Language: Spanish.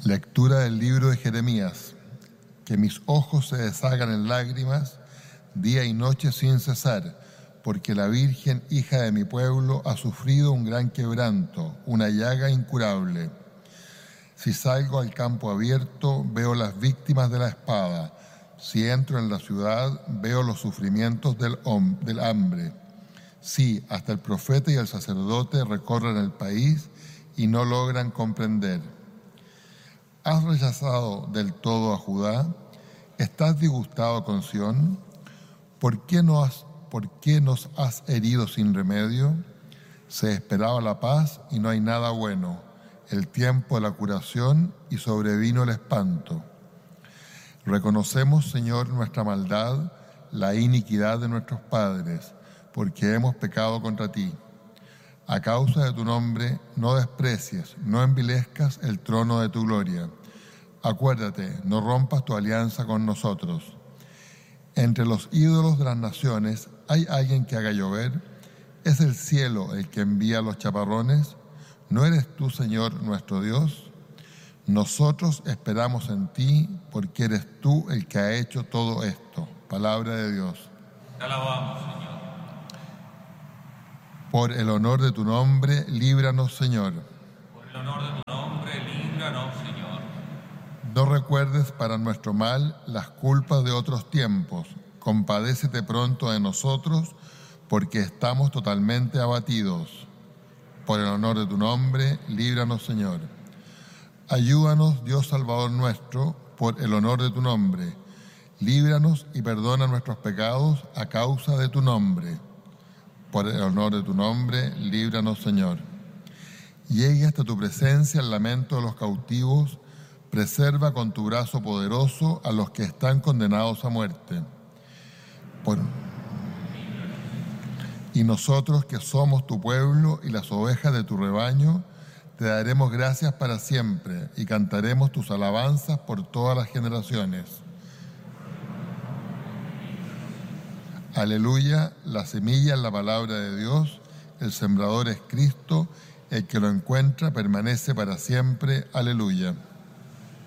Lectura del libro de Jeremías. Que mis ojos se deshagan en lágrimas, día y noche sin cesar, porque la Virgen, hija de mi pueblo, ha sufrido un gran quebranto, una llaga incurable. Si salgo al campo abierto, veo las víctimas de la espada. Si entro en la ciudad, veo los sufrimientos del hambre. Sí, hasta el profeta y el sacerdote recorren el país y no logran comprender. ¿Has rechazado del todo a Judá? ¿Estás disgustado con Sión? ¿Por qué nos has herido sin remedio? Se esperaba la paz y no hay nada bueno, el tiempo de la curación y sobrevino el espanto. Reconocemos, Señor, nuestra maldad, la iniquidad de nuestros padres, porque hemos pecado contra ti. A causa de tu nombre, no desprecies, no envilezcas el trono de tu gloria. Acuérdate, no rompas tu alianza con nosotros. Entre los ídolos de las naciones, ¿hay alguien que haga llover? ¿Es el cielo el que envía los chaparrones? ¿No eres tú, Señor, nuestro Dios? Nosotros esperamos en ti, porque eres tú el que ha hecho todo esto. Palabra de Dios. Te alabamos, Señor. Por el honor de tu nombre, líbranos, Señor. Por el honor de tu nombre, líbranos, Señor. No recuerdes para nuestro mal las culpas de otros tiempos. Compadécete pronto de nosotros, porque estamos totalmente abatidos. Por el honor de tu nombre, líbranos, Señor. Ayúdanos, Dios Salvador nuestro, por el honor de tu nombre. Líbranos y perdona nuestros pecados a causa de tu nombre. Por el honor de tu nombre, líbranos, Señor. Llegue hasta tu presencia el lamento de los cautivos. Preserva con tu brazo poderoso a los que están condenados a muerte. Y nosotros, que somos tu pueblo y las ovejas de tu rebaño, te daremos gracias para siempre y cantaremos tus alabanzas por todas las generaciones. Aleluya, la semilla es la palabra de Dios, el sembrador es Cristo, el que lo encuentra permanece para siempre. Aleluya.